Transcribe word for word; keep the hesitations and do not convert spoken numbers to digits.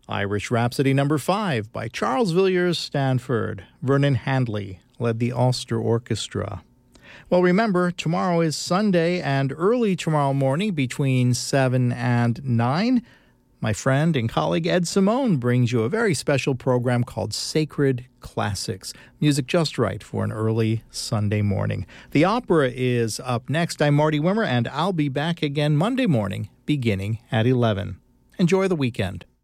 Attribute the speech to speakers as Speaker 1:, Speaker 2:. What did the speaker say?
Speaker 1: Irish Rhapsody number five by Charles Villiers Stanford. Vernon Handley led the Ulster Orchestra. Well, remember, tomorrow is Sunday, and early tomorrow morning between seven and nine, my friend and colleague Ed Simone brings you a very special program called Sacred Classics. Music just right for an early Sunday morning. The opera is up next. I'm Marty Wimmer, and I'll be back again Monday morning beginning at eleven. Enjoy the weekend.